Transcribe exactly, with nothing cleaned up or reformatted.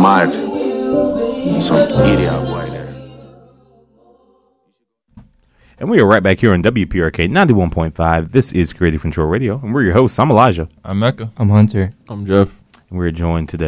mad. Some idiot boy there. And we are right back here on W P R K ninety-one point five. This is Creative Control Radio, and we're your hosts. I'm Elijah. I'm Mecca. I'm Hunter. I'm Jeff. And we're joined today